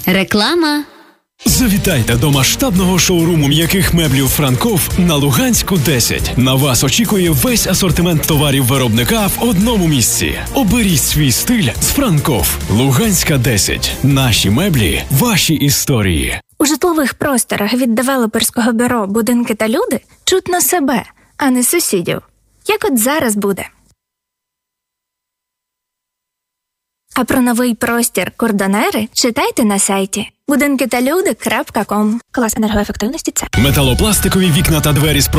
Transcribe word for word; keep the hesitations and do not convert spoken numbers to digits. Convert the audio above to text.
Реклама. Завітайте до масштабного шоуруму м'яких меблів «Франков» на Луганську, десять. На вас очікує весь асортимент товарів виробника в одному місці. Оберіть свій стиль з «Франков». Луганська, десять. Наші меблі – ваші історії. У житлових просторах від девелоперського бюро «Будинки та люди» чутно себе, а не сусідів. Як от зараз буде. А про новий простір «Кордонери» читайте на сайті будинки та люди крапка ком. Клас енергоефективності С. Металопластикові вікна та двері з